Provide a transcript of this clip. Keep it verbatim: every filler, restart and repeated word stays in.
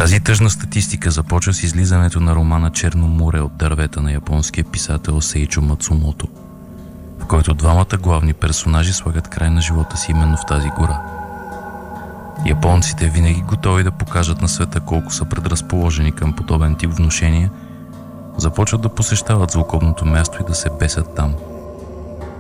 Тази тъжна статистика започва с излизането на романа Черно море от дървета на японския писател Сейчо Мацумото, в който двамата главни персонажи слагат край на живота си именно в тази гора. Японците, винаги готови да покажат на света колко са предразположени към подобен тип внушения, започват да посещават злокобното място и да се бесят там.